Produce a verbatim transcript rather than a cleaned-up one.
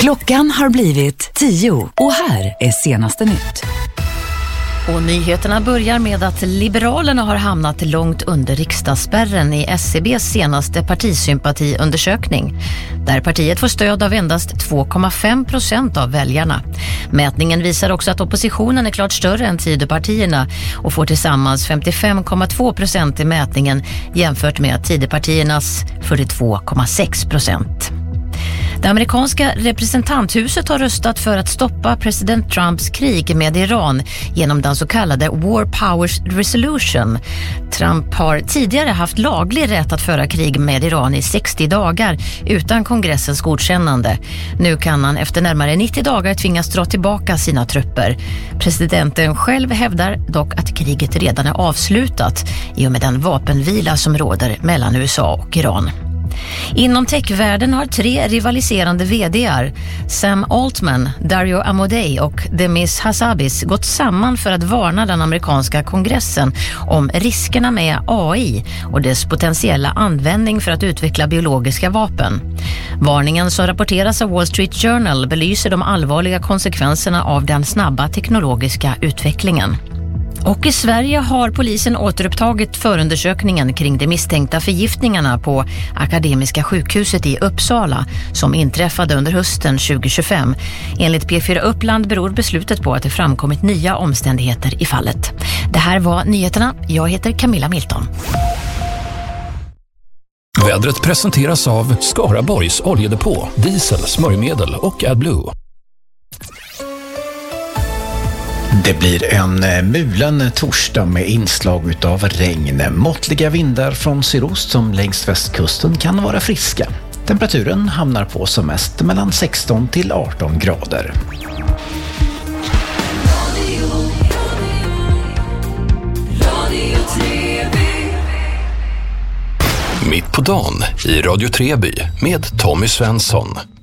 Klockan har blivit tio och här är senaste nytt. Och nyheterna börjar med att Liberalerna har hamnat långt under riksdagsspärren i S C B:s senaste partisympatiundersökning, där partiet får stöd av endast två komma fem procent av väljarna. Mätningen visar också att oppositionen är klart större än Tidöpartierna och får tillsammans femtiofem komma två procent i mätningen jämfört med Tidöpartiernas fyrtiotvå komma sex procent. Det amerikanska representanthuset har röstat för att stoppa president Trumps krig med Iran genom den så kallade War Powers Resolution. Trump har tidigare haft laglig rätt att föra krig med Iran i sextio dagar utan kongressens godkännande. Nu kan han efter närmare nittio dagar tvingas dra tillbaka sina trupper. Presidenten själv hävdar dock att kriget redan är avslutat i och med den vapenvila som råder mellan U S A och Iran. Inom techvärlden har tre rivaliserande vd:ar, Sam Altman, Dario Amodei och Demis Hassabis, gått samman för att varna den amerikanska kongressen om riskerna med A I och dess potentiella användning för att utveckla biologiska vapen. Varningen som rapporteras av Wall Street Journal belyser de allvarliga konsekvenserna av den snabba teknologiska utvecklingen. Och i Sverige har polisen återupptagit förundersökningen kring de misstänkta förgiftningarna på Akademiska sjukhuset i Uppsala som inträffade under hösten tjugo tjugofem. Enligt P fyra Uppland beror beslutet på att det framkommit nya omständigheter i fallet. Det här var nyheterna. Jag heter Camilla Milton. Vädret presenteras av Skaraborgs oljedepå, diesel, smörjmedel och AdBlue. Det blir en mulen torsdag med inslag utav regn. Måttliga vindar från sydost som längs västkusten kan vara friska. Temperaturen hamnar på som mest mellan sexton till arton grader. Mitt på dagen i Radio Treby med Tommy Svensson.